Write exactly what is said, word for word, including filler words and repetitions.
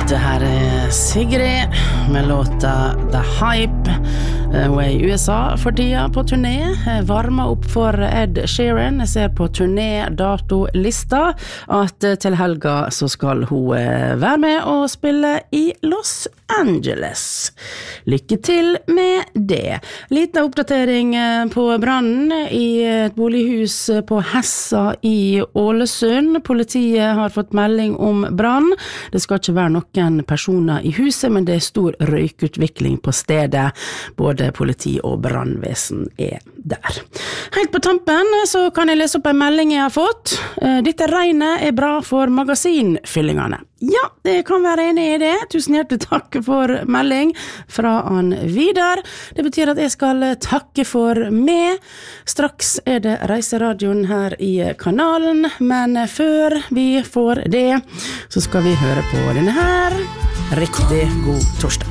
Det här är Sigrid med låta The Hype. Hun er i U S A for tida på turné, varmer opp for Ed Sheeran. Jeg ser på turné-datolista at til helga så skal hun være med og spille i Los Angeles. Lykke til med det. Liten oppdatering på brannen i et bolighus på Hessa i Ålesund. Politiet har fått melding om brann. Det skal ikke være noen personer i huset, men det er stor røykutvikling på stedet. Både politi og brannvesen er der. Helt på tampen så kan jeg lese opp en melding jeg har fått. Dette regnet er bra for magasinfyllingene. Ja, jeg kan være enig i det. Tusen hjertelig takk for melding fra han Vidar. Det betyr at jeg skal takke for meg. Straks er det Reiseradioen her i kanalen, men før vi får det, så skal vi høre på denne her. Riktig god torsdag.